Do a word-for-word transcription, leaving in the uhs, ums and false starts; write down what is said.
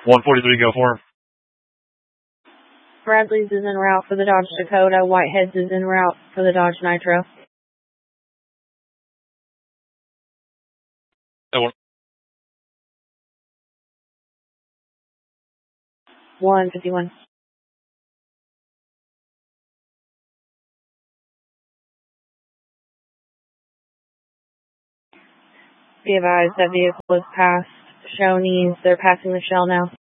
one forty-three, go for. Bradley's is en route for the Dodge Dakota. Whitehead's is en route for the Dodge Nitro. That one. one fifty-one. Be advised that vehicle is past Shoney's. They're passing the Shell now.